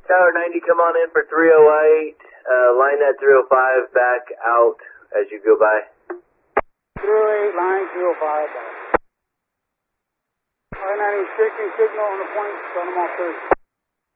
Tower 90, come on in for 308. Line at 305, back out as you go by. 308, line 305, back. Line 90, shaking signal on the point, start them off 30.